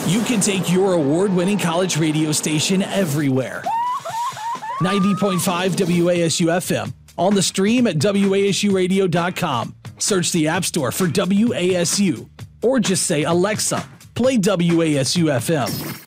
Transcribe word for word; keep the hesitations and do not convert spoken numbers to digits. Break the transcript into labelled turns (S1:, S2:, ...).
S1: You can take your award-winning college radio station everywhere. ninety point five W A S U F M. On the stream at W A S U radio dot com. Search the App Store for W A S U. Or just say, Alexa, play W A S U F M.